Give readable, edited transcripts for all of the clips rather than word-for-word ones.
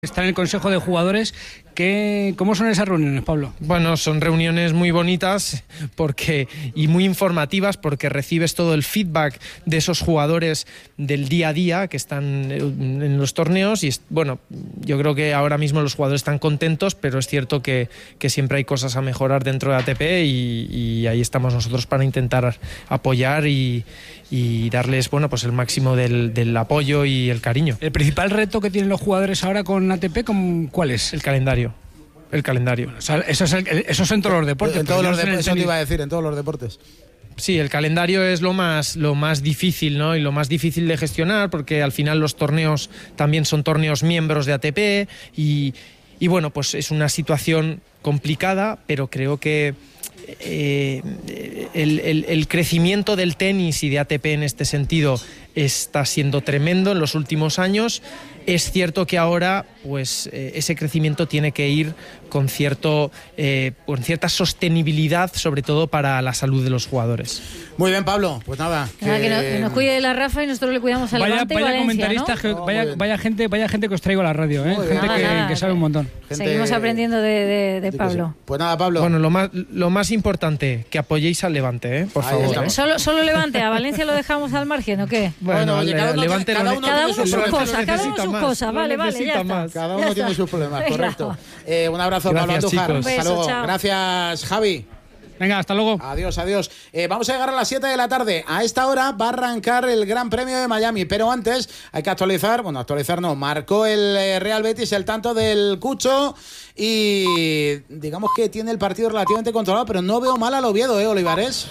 Está en el Consejo de Jugadores. ¿Cómo son esas reuniones, Pablo? Bueno, son reuniones muy bonitas y muy informativas porque recibes todo el feedback de esos jugadores del día a día que están en los torneos y bueno, yo creo que ahora mismo los jugadores están contentos, pero es cierto que siempre hay cosas a mejorar dentro de ATP y ahí estamos nosotros para intentar apoyar y darles pues el máximo del apoyo y el cariño. ¿El principal reto que tienen los jugadores ahora con ATP, cuál es? El calendario. O sea, eso es en todos los deportes. En todos los deportes, eso te iba a decir, en todos los deportes. Sí, el calendario es lo más difícil, ¿no? Y lo más difícil de gestionar, porque al final los torneos también son torneos miembros de ATP y bueno, pues es una situación complicada, pero creo que el crecimiento del tenis y de ATP en este sentido está siendo tremendo en los últimos años. Es cierto que ahora pues ese crecimiento tiene que ir con cierta sostenibilidad, sobre todo para la salud de los jugadores. Muy bien, Pablo, pues nada. Que nos cuide la Rafa y nosotros le cuidamos a Levante y Valencia, comentarista, ¿no? Vaya gente que os traigo a la radio, ¿eh? Gente que sabe un montón. Seguimos aprendiendo de Pablo. Pues nada, Pablo. Bueno, lo más importante, que apoyéis al Levante, por favor. Solo Levante, ¿a Valencia lo dejamos al margen o qué? Bueno, oye, cada uno sus cosas, vale, ya está. Cada uno tiene sus problemas, correcto. Un abrazo, Pablo Andújar. Hasta luego. Gracias, Javi. Venga, hasta luego. Adiós. Vamos a llegar a las 7 de la tarde. A esta hora va a arrancar el Gran Premio de Miami, pero antes hay que marcó el Real Betis el tanto del Cucho y digamos que tiene el partido relativamente controlado, pero no veo mal al Oviedo, Olivares.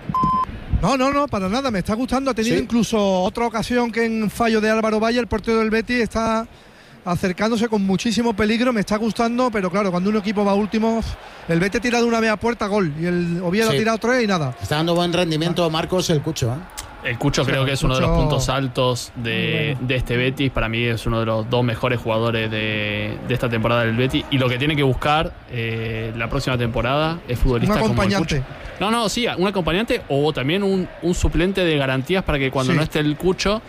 No, para nada, me está gustando. Ha tenido incluso otra ocasión que en fallo de Álvaro Valle, el portero del Betis está acercándose con muchísimo peligro, me está gustando, pero claro, cuando un equipo va último, el Betis tira de una media puerta, gol, y el Oviedo ha tirado 3 y nada. Está dando buen rendimiento Marcos el Cucho, El Cucho creo que es uno de los puntos altos de este Betis. Para mí es uno de los dos mejores jugadores de esta temporada del Betis. Y lo que tiene que buscar la próxima temporada es futbolista como el Cucho. Sí, un acompañante o también un suplente de garantías para que cuando no esté el Cucho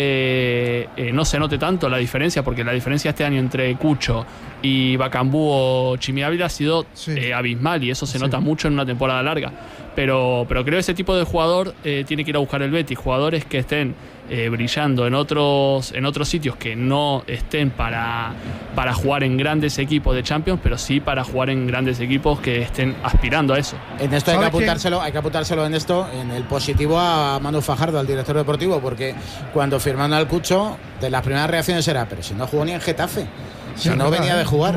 no se note tanto la diferencia, porque la diferencia este año entre Cucho y Bacambú o Chimi Ávila ha sido abismal, y eso se nota mucho en una temporada larga. Pero creo que ese tipo de jugador tiene que ir a buscar el Betis, jugadores que estén brillando en otros sitios, que no estén para jugar en grandes equipos de Champions, pero sí para jugar en grandes equipos que estén aspirando a eso. En esto hay que apuntárselo en el positivo a Manu Fajardo, al director deportivo, porque cuando firmaron al Cucho, de las primeras reacciones era, pero si no jugó ni en Getafe, venía de jugar.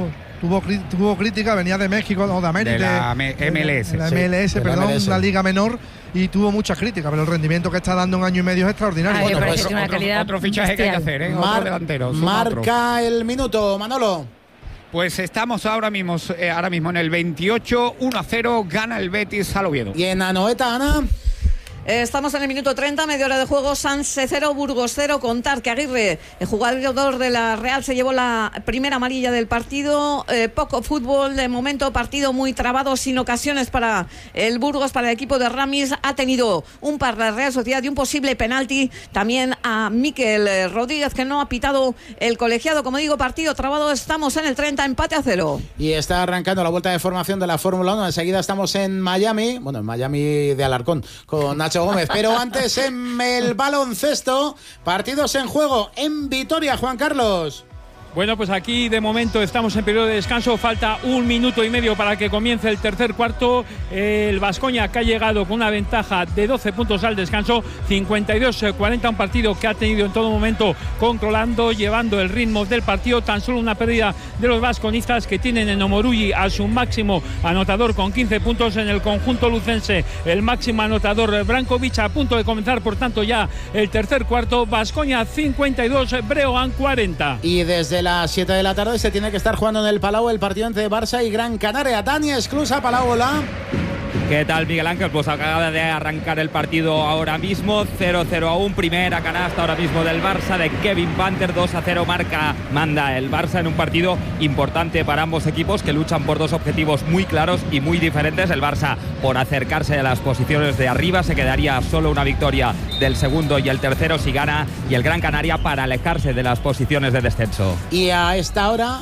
Tuvo crítica, venía de México o de América, de la MLS, una liga menor, y tuvo muchas críticas, pero el rendimiento que está dando un año y medio es extraordinario. Otro fichaje que hay que hacer, otro delantero. Marca el minuto, Manolo. Pues estamos ahora mismo en el 28, 1-0, gana el Betis al Oviedo. Y en Anoeta, Ana. Estamos en el minuto 30, media hora de juego. Sanse 0, Burgos 0. Contar que Aguirre, el jugador de la Real, se llevó la primera amarilla del partido. Poco fútbol de momento, partido muy trabado, sin ocasiones para el Burgos, para el equipo de Ramis. Ha tenido un par de Real Sociedad y un posible penalti también a Miquel Rodríguez, que no ha pitado el colegiado. Como digo, partido trabado. Estamos en el 30, empate a 0. Y está arrancando la vuelta de formación de la Fórmula 1. Enseguida estamos en Miami, en Miami de Alarcón, con Nacho Gómez, pero antes en el baloncesto, partidos en juego en Vitoria, Juan Carlos. Bueno, pues aquí de momento estamos en periodo de descanso, falta 1 minuto y medio para que comience el tercer cuarto. El Baskonia, que ha llegado con una ventaja de 12 puntos al descanso, 52-40, un partido que ha tenido en todo momento controlando, llevando el ritmo del partido. Tan solo una pérdida de los baskonistas, que tienen en Omoruyi a su máximo anotador con 15 puntos. En el conjunto lucense, el máximo anotador Brankovic. A punto de comenzar, por tanto, ya el tercer cuarto. Baskonia 52, Breogán 40. Y desde las 7 de la tarde se tiene que estar jugando en el Palau el partido entre Barça y Gran Canaria. Dani Esclusa, Palau, hola. ¿Qué tal, Miguel Ángel? Pues acaba de arrancar el partido ahora mismo, 0-0 aún, primera canasta ahora mismo del Barça, de Kevin Panter, 2-0 manda el Barça en un partido importante para ambos equipos, que luchan por dos objetivos muy claros y muy diferentes. El Barça por acercarse a las posiciones de arriba, se quedaría solo una victoria del segundo y el tercero si gana, y el Gran Canaria para alejarse de las posiciones de descenso. Y a esta hora